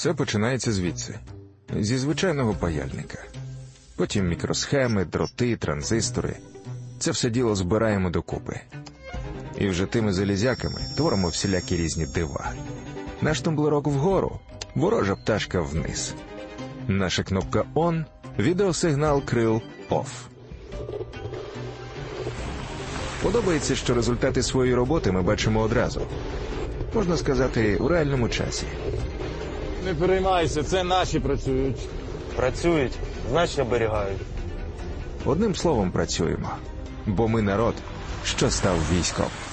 Все починається звідси. Зі звичайного паяльника. Потім мікросхеми, дроти, транзистори. Це все діло збираємо докупи. І вже тими залізяками творимо всілякі різні дива. Наш тумблерок вгору, ворожа пташка вниз. Наша кнопка «On» – відеосигнал крил «Off». Подобається, що результати своєї роботи ми бачимо одразу. Можна сказати, у реальному часі. Не переймайся, це наші працюють. Працюють, значить оберігають. Одним словом працюємо. Бо ми народ, що став військом.